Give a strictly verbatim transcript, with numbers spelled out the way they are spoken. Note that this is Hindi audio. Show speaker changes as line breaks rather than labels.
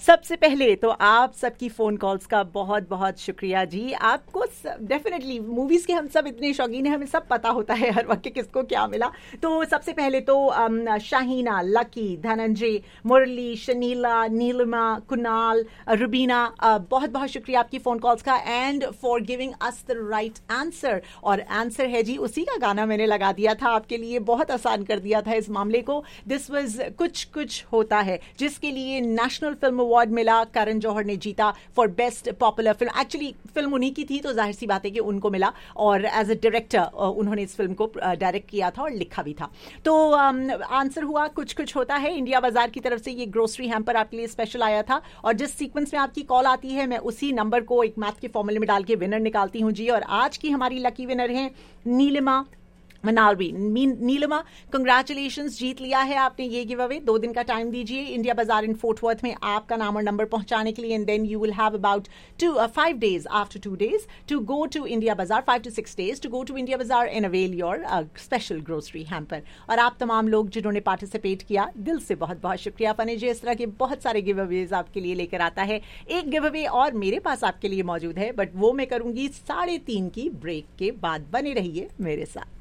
सबसे पहले तो आप सबकी फ़ोन कॉल्स का बहुत बहुत शुक्रिया जी। आपको डेफिनेटली मूवीज़ के हम सब इतने शौकीन हैं, हमें सब पता होता है हर वक्त किसको क्या मिला। तो सबसे पहले तो um, शाहीना, लकी, धनंजय, मुरली, शनीला, नीलिमा, कुणाल, रुबीना, uh, बहुत बहुत शुक्रिया आपकी फ़ोन कॉल्स का and for giving us the right answer. और आंसर है जी, उसी का गाना मैंने लगा दिया था आपके लिए, बहुत आसान कर दिया था इस मामले को। दिस वाज कुछ कुछ होता है, जिसके लिए नेशनल फिल्म अवार्ड मिला। करण जौहर ने जीता for best popular film. Actually film उन्हीं की थी तो जाहिर सी बात है कि उनको मिला, और एज अ डायरेक्टर उन्होंने इस फिल्म को डायरेक्ट किया था और लिखा भी था। तो आंसर um, हुआ कुछ कुछ होता है। इंडिया बाजार की तरफ से ये ग्रोसरी हैम्पर आपके लिए स्पेशल आया था, और जिस सीक्वेंस में आपकी कॉल आती है मैं उसी नंबर को एक मैथ के फॉर्मूले में डाल के विनर निकालती हूँ जी। और आज की हमारी लकी विनर है नीलिमा मनालवी। नीलिमा, कंग्रेचुलेशंस, जीत लिया है आपने ये गिव अवे। दो दिन का टाइम दीजिए इंडिया बाजार इन फोर्ट वर्थ में आपका नाम और नंबर पहुंचाने के लिए, and then you will have about to five days after two days to go to India बाजार, five to six days to go to India बाजार and avail your special grocery hamper. और आप तमाम लोग जिन्होंने पार्टिसिपेट किया, दिल से बहुत बहुत शुक्रिया। फनेजे इस तरह के बहुत सारे गिव अवेज आपके लिए लेकर आता है। एक गिव अवे और मेरे पास आपके लिए मौजूद है, बट वो मैं करूंगी साढ़े तीन की ब्रेक के बाद। बने रहिए मेरे साथ।